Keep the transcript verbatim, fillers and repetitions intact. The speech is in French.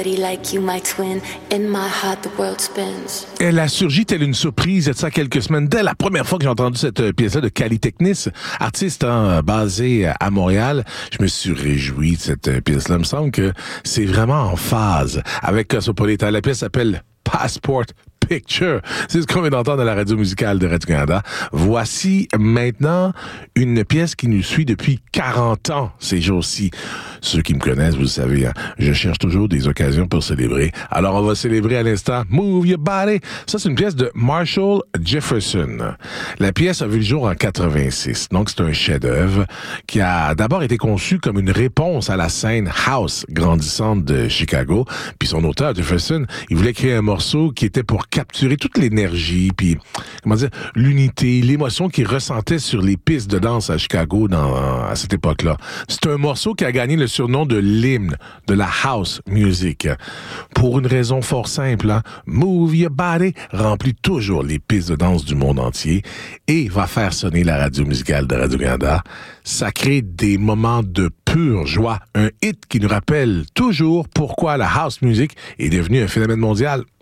Like you, my twin. In my heart, the world spins. Elle a surgi telle une surprise il y a de ça quelques semaines. Dès la première fois que j'ai entendu cette pièce-là de Cali Technis, artiste hein, basé à Montréal, je me suis réjoui de cette pièce-là. Il me semble que c'est vraiment en phase avec Cosmopolitan. La pièce s'appelle Passport Picture. C'est ce qu'on vient d'entendre à la radio musicale de Radio-Canada. Voici maintenant une pièce qui nous suit depuis quarante ans ces jours-ci. Ceux qui me connaissent, vous le savez, hein, je cherche toujours des occasions pour célébrer. Alors on va célébrer à l'instant Move Your Body. Ça, c'est une pièce de Marshall Jefferson. La pièce a vu le jour en quatre-vingt-six. Donc c'est un chef-d'œuvre qui a d'abord été conçu comme une réponse à la scène house grandissante de Chicago. Puis son auteur, Jefferson, il voulait créer un morceau qui était pour capturer toute l'énergie, puis comment dire, l'unité, l'émotion qu'il ressentait sur les pistes de danse à Chicago dans, à cette époque-là. C'est un morceau qui a gagné le surnom de l'hymne de la house music. Pour une raison fort simple, hein? Move Your Body remplit toujours les pistes de danse du monde entier et va faire sonner la radio musicale de Radio-Canada. Ça crée des moments de pure joie. Un hit qui nous rappelle toujours pourquoi la house music est devenue un phénomène mondial.